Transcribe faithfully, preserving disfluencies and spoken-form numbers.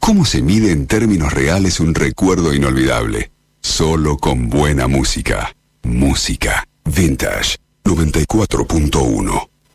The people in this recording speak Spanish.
¿Cómo se mide en términos reales un recuerdo inolvidable? Solo con buena música. Música Vintage noventa y cuatro punto uno.